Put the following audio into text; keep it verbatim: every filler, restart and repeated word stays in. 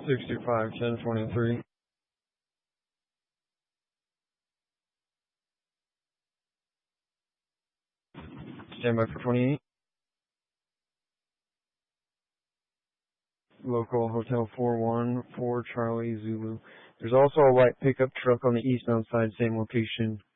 sixty-five, ten twenty-three. Stand by for twenty-eight. Local Hotel four one four Charlie Zulu. There's also a white pickup truck on the eastbound side, same location.